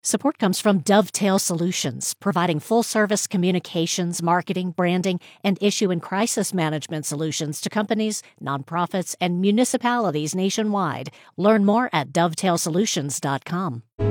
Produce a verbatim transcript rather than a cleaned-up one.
Support comes from Dovetail Solutions, providing full-service communications, marketing, branding, and issue and crisis management solutions to companies, nonprofits, and municipalities nationwide. Learn more at dovetail solutions dot com.